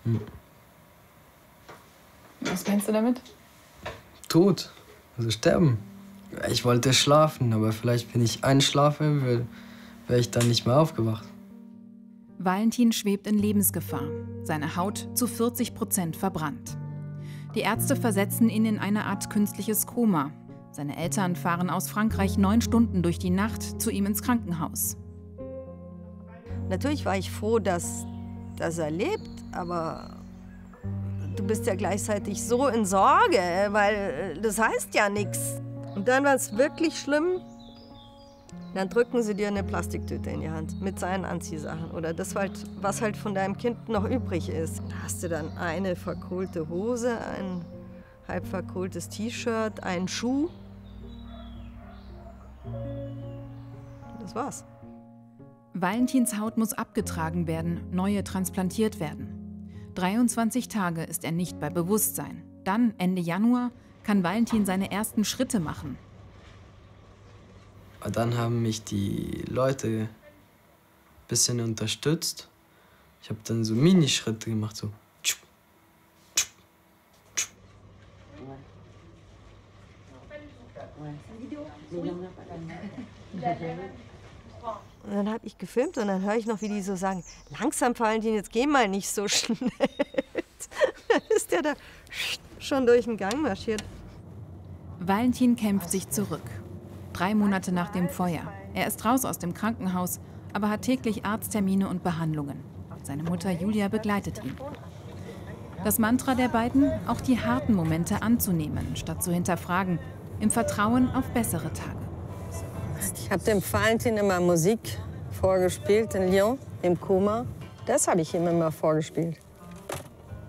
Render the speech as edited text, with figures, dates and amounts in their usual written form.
Hm. Was meinst du damit? Tod, also sterben. Ich wollte schlafen, aber vielleicht, wenn ich einschlafe, wäre ich dann nicht mehr aufgewacht. Valentin schwebt in Lebensgefahr. Seine Haut zu 40% verbrannt. Die Ärzte versetzen ihn in eine Art künstliches Koma. Seine Eltern fahren aus Frankreich 9 Stunden durch die Nacht zu ihm ins Krankenhaus. Natürlich war ich froh, dass er lebt, aber du bist ja gleichzeitig so in Sorge, weil das heißt ja nichts. Und dann war es wirklich schlimm. Dann drücken sie dir eine Plastiktüte in die Hand mit seinen Anziehsachen oder das, was halt von deinem Kind noch übrig ist. Da hast du dann eine verkohlte Hose, ein halb verkohltes T-Shirt, einen Schuh. Das war's. Valentins Haut muss abgetragen werden, neue transplantiert werden. 23 Tage ist er nicht bei Bewusstsein. Dann, Ende Januar, kann Valentin seine ersten Schritte machen. Dann haben mich die Leute ein bisschen unterstützt. Ich habe dann so Minischritte gemacht, so. Und dann habe ich gefilmt und dann höre ich noch, wie die so sagen, langsam Valentin, jetzt geh mal nicht so schnell. Dann ist der da schon durch den Gang marschiert. Valentin kämpft sich zurück. 3 Monate nach dem Feuer. Er ist raus aus dem Krankenhaus, aber hat täglich Arzttermine und Behandlungen. Seine Mutter Julia begleitet ihn. Das Mantra der beiden, auch die harten Momente anzunehmen, statt zu hinterfragen, im Vertrauen auf bessere Tage. Ich habe dem Valentin immer Musik vorgespielt in Lyon, im Koma. Das habe ich ihm immer vorgespielt.